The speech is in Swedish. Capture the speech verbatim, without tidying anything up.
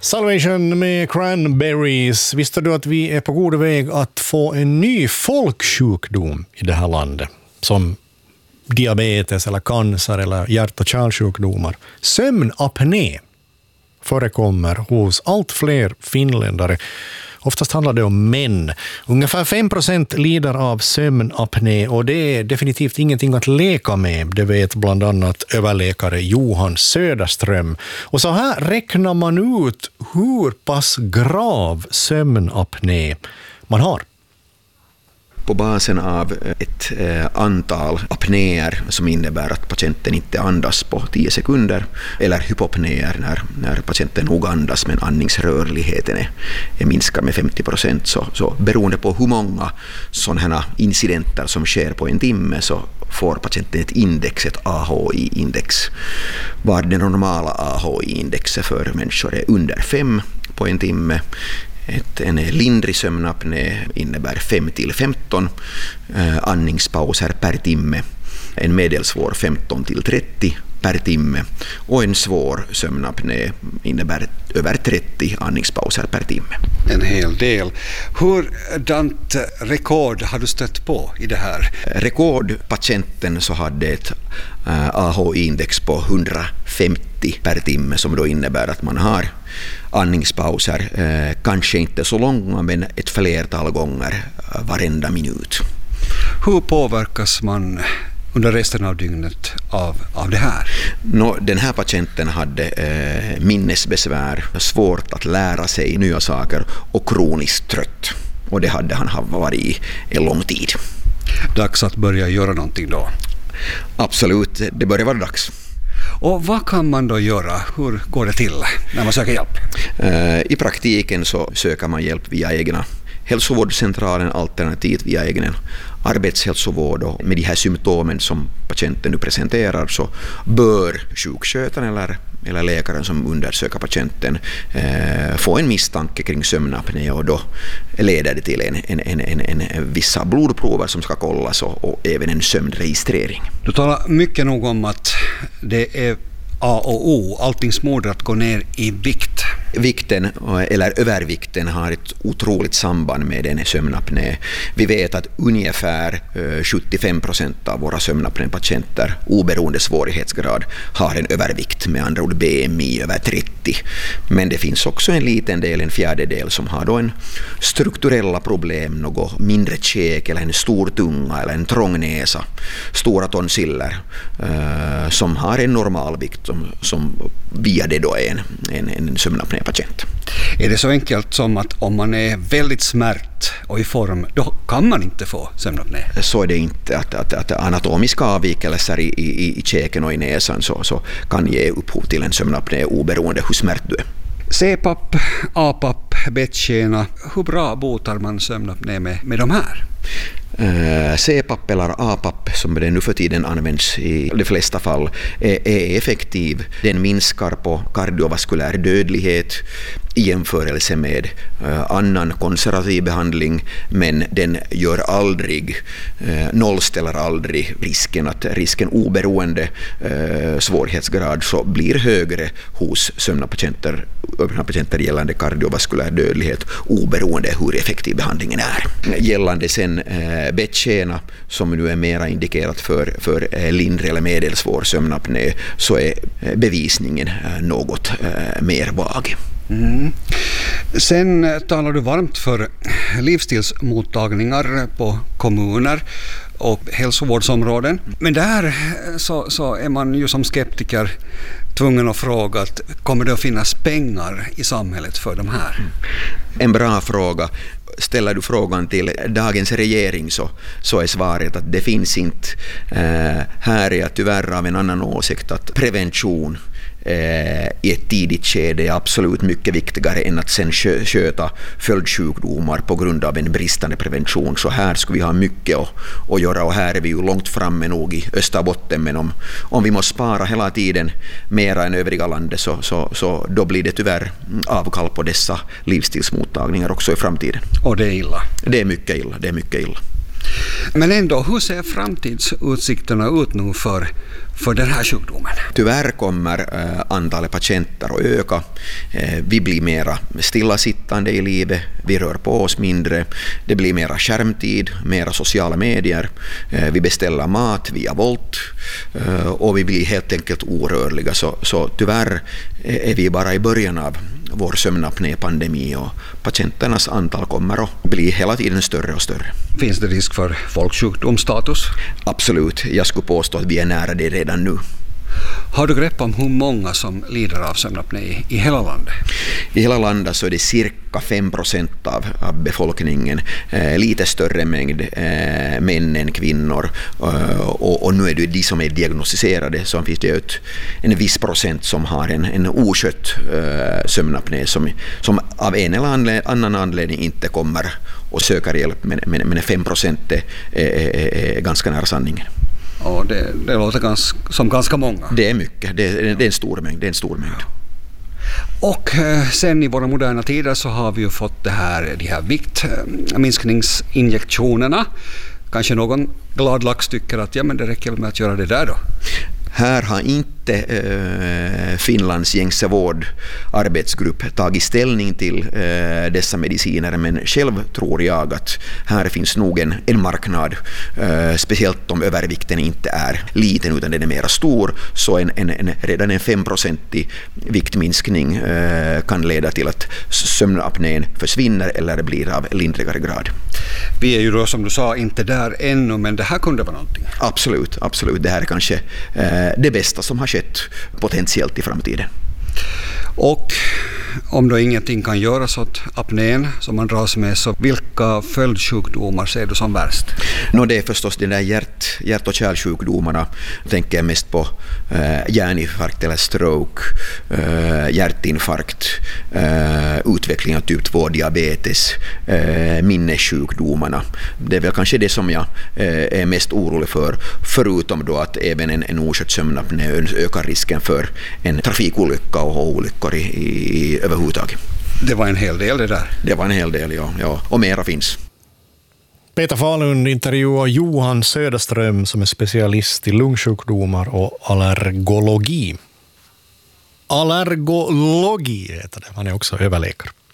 Salvation med Cranberries. Visste du att vi är på god väg att få en ny folksjukdom i det här landet? Som diabetes eller cancer eller hjärt- och kärlsjukdomar. Sömnapné förekommer hos allt fler finländare. Oftast handlar det om män. Ungefär fem procent lider av sömnapné och det är definitivt ingenting att leka med. Det vet bland annat överläkare Johan Söderström. Och så här räknar man ut hur pass grav sömnapné man har. På basen av ett eh, antal apnéer som innebär att patienten inte andas på tio sekunder eller hypopnéer när, när patienten nog andas men andningsrörligheten är, är minskad med femtio procent. Så, så beroende på hur många sådana incidenter som sker på en timme så får patienten ett index, ett A H I-index. Var det normala A H I-indexet för människor är under fem på en timme. Ett, en lindrig sömnapné innebär fem till femton eh, andningspauser per timme. En medelsvår femton till trettio per timme. Och en svår sömnapné innebär över trettio andningspauser per timme. En hel del. Hurdant rekord har du stött på i det här? Rekordpatienten så hade ett eh, A H I-index på hundrafemtio per timme som då innebär att man har andningspauser, eh, kanske inte så långa men ett flertal gånger eh, varenda minut. Hur påverkas man under resten av dygnet av, av det här? Nå, den här patienten hade eh, minnesbesvär, svårt att lära sig nya saker och kroniskt trött. Och det hade han varit i en lång tid. Dags att börja göra någonting då? Absolut, det börjar vara dags. Och vad kan man då göra? Hur går det till när man söker hjälp? I praktiken så söker man hjälp via egna hälsovårdscentralen, alternativt via egen arbetshälsovård. Och med de här symptomen som patienten nu presenterar så bör sjukskötaren eller, eller läkaren som undersöker patienten eh, få en misstanke kring sömnapné och då leder det till en, en, en, en, en vissa blodprover som ska kollas och, och även en sömnregistrering. Du talar mycket nog om att det är A och O, alltingsmoder att gå ner i vikt. Vikten eller övervikten har ett otroligt samband med den sömnapné. Vi vet att ungefär sjuttiofem procent av våra sömnapnépatienter oberoende svårighetsgrad har en övervikt, med andra ord B M I över trettio. Men det finns också en liten del, en fjärdedel, som har då en strukturella problem, något mindre käk eller en stor tunga eller en trång näsa, stora tonsiller eh, som har en normalvikt som, som via det då är en, en, en sömnapnépatient. Är det så enkelt som att om man är väldigt smärt och i form, då kan man inte få sömnapné? Så är det inte. Att, att, att anatomiska avvikelser i, i, i käken och i näsan så, så kan ge upphov till en sömnapné oberoende hur smärt du är. C PAP, A PAP, bettskena, hur bra botar man sömnapné med, med de här? C PAP eller A PAP som det nu för tiden används i de flesta fall är, är effektiv. Den minskar på kardiovaskulär dödlighet i jämförelse med uh, annan konservativ behandling, men den gör aldrig, uh, nollställer aldrig risken att risken oberoende uh, svårighetsgrad så blir högre hos sömnapatienter, patienter gällande kardiovaskulär dödlighet oberoende hur effektiv behandlingen är. Gällande sen uh, bettskena som nu är mera indikerat för, för uh, lindrig eller medelsvår sömnapné så är uh, bevisningen uh, något uh, mer vag. Mm. Sen talar du varmt för livsstilsmottagningar på kommuner och hälsovårdsområden. Men där så, så är man ju som skeptiker tvungen att fråga att kommer det att finnas pengar i samhället för de här? En bra fråga. Ställer du frågan till dagens regering så, så är svaret att det finns inte. Eh, här är jag tyvärr av en annan åsikt att prevention i ett tidigt skede är absolut mycket viktigare än att sen sköta följdsjukdomar på grund av en bristande prevention. Så här ska vi ha mycket att, att göra och här är vi ju långt framme nog i Österbotten, men om, om vi måste spara hela tiden mera än övriga landet så, så, så då blir det tyvärr avkall på dessa livsstilsmottagningar också i framtiden. Och det är illa? Det är mycket illa, det är mycket illa. Men ändå, hur ser framtidsutsikterna ut nu för, för den här sjukdomen? Tyvärr kommer eh, antalet patienter att öka. Eh, vi blir mera stillasittande i livet, vi rör på oss mindre, det blir mera skärmtid, mera sociala medier, eh, vi beställer mat via Volt eh, och vi blir helt enkelt orörliga. Så, så tyvärr är vi bara i början av vår sömnapné-pandemi och patienternas antal kommer att bli hela tiden större och större. Finns det risk för folksjukdomsstatus? Absolut, jag skulle påstå att vi är nära det redan nu. Har du grepp om hur många som lider av sömnapné i, i hela landet? I hela landet så är det cirka fem procent av, av befolkningen, eh, lite större mängd eh, män än kvinnor eh, och, och nu är det de som är diagnostiserade, så finns det ett, en viss procent som har en, en oskött eh, sömnapné som, som av en eller annan anledning inte kommer och söker hjälp, men, men, men fem procent är, är, är ganska nära sanningen. Och det, det låter ganska, som ganska många. Det är mycket, det är, det är en stor mängd. Det är en stor mängd. Och sen i våra moderna tider så har vi ju fått det här, de här viktminskningsinjektionerna. Kanske någon gladlax tycker att ja, men det räcker med att göra det där då. Här har inte eh, Finlands gängse vårdarbetsgrupp tagit ställning till eh, dessa mediciner, men själv tror jag att här finns nog en, en marknad, eh, speciellt om övervikten inte är liten utan den är mer stor, så en, en, en, redan en femprocentig viktminskning eh, kan leda till att sömnapnén försvinner eller blir av lindrigare grad. Vi är ju då som du sa inte där ännu, men det här kunde vara någonting. Absolut, absolut. Det här är kanske eh, det bästa som har skett potentiellt i framtiden. Och om då ingenting kan göras åt apnén som man dras med, så vilka följdsjukdomar ser du som värst? No, det är förstås de där hjärt, hjärt- och kärlsjukdomarna. Tänker jag mest på eh, hjärninfarkt eller stroke, eh, hjärtinfarkt, eh, utveckling av typ två diabetes, eh, minnessjukdomarna. Det är väl kanske det som jag eh, är mest orolig för, förutom då att även en, en oskött sömnapné ökar risken för en trafikolycka och olyckor i, i överhuvudtaget. Det var en hel del det där. Det var en hel del, ja. ja. Och mera finns. Peter Falund intervjuar Johan Söderström som är specialist i lungsjukdomar och allergologi. Allergologi heter det. Han är också överläkare.